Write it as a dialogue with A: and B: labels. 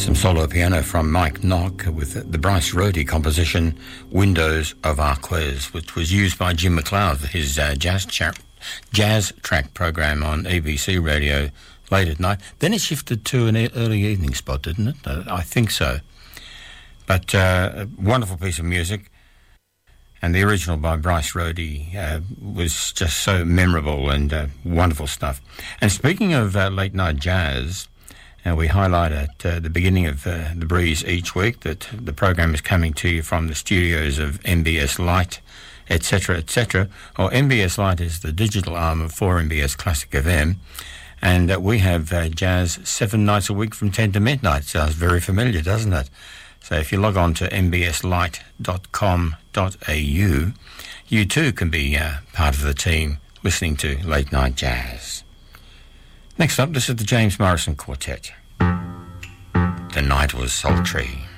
A: Some solo piano from Mike Nock with the Bryce Rohde composition Windows of Arquez, which was used by Jim McLeod for his jazz track program on ABC radio late at night. Then it shifted to an early evening spot, didn't it? I think so. But a wonderful piece of music. And the original by Bryce Rohde was just so memorable and wonderful stuff. And speaking of late night jazz, we highlight at the beginning of The Breeze each week that the program is coming to you from the studios of MBS Light, etc., etc. Or MBS Light is the digital arm of 4MBS Classic FM. And we have jazz 7 nights a week from 10 to midnight. Sounds very familiar, doesn't it? So if you log on to mbslight.com.au, you too can be part of the team listening to Late Night Jazz. Next up, this is the James Morrison Quartet. The Night Was Sultry.